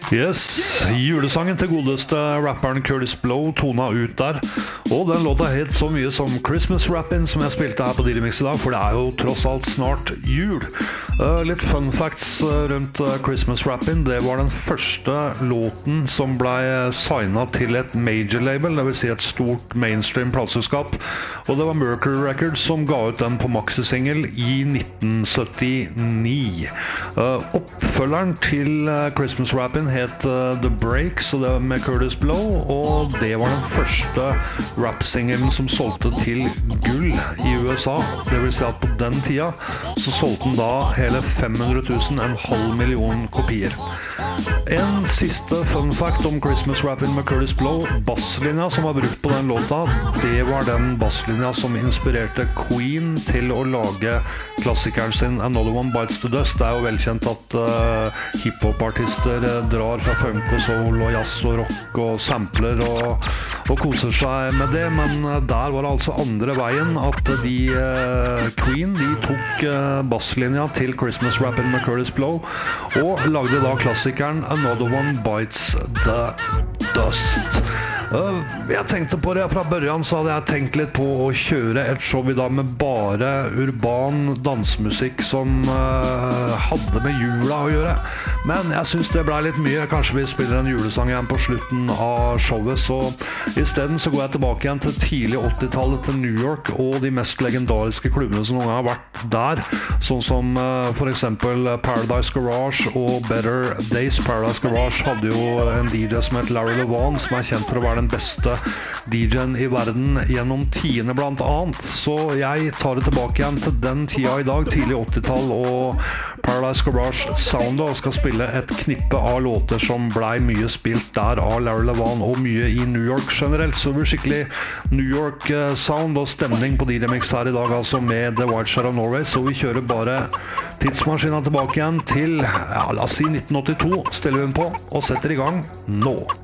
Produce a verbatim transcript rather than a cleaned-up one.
Yes, julesangen til godeste rapperen Kurtis Blow tona ut der. Og den låta het så mye som Christmas Rappin' som jeg spilte her på D-Remix i dag, for det er jo tross alt snart jul. Uh, litt fun facts rundt uh, Christmas Rappin'. Det var den første låten som ble signet til et major label, det vil si et stort mainstream plateselskap. Og det var Mercury Records som ga ut den på maxi-single i nitten syttini. Uh, oppfølgeren til uh, Christmas Rappin' het uh, The Breaks, og det var med Kurtis Blow, og det var den første rap-singelen som solgte til gull i U S A. Det vil si at på den tida så solgte den da hele fem hundre tusen, en halv million kopier. En siste fun fact om Christmas Rappin' med Kurtis Blow: basslinja som var brukt på den låta, det var den basslinja som inspirerte Queen til å lage klassikeren sin Another One Bites the Dust. Det er jo velkjent at uh, hiphop-artister uh, drar fra funk og soul og jazz og rock og sampler og, og koser seg med det, men uh, der var det altså andre veien, at de uh, Queen, de tok uh, basslinja til Christmas Rappin' med Kurtis Blow og lagde da klassikeren Another One Bites the Dust. Uh, jeg tenkte på det fra børjan, så hadde jeg tenkt litt på å kjøre et show i dag med bare urban dansemusikk som uh, hadde med jula å gjøre. Men jeg synes det ble litt mye. Kanskje vi spiller en julesang igjen på slutten av showet, så i stedet så går jeg tilbake igjen til tidlig åttitallet til New York og de mest legendariske klubbene som noen gang har vært der, sånn som uh, for eksempel Paradise Garage og Better Days. Paradise Garage hadde jo en D J som het Larry Levan, som er kjent for å være den beste D J-en i verden gjennom tiende blant annet. Så jeg tar det tilbake igjen til den tida i dag, tidlig åttitall og Paradise Garage Sound, og skal spille et knippe av låter som ble mye spilt der av Larry Levan og mye i New York generelt. Så det blir skikkelig New York sound og stemning på D-Remix her i dag, altså med The White Shot of Norway. Så vi kjører bare tidsmaskinen tilbake igjen til, ja, la oss si nitten åttito, stiller vi den på og setter i gang nå.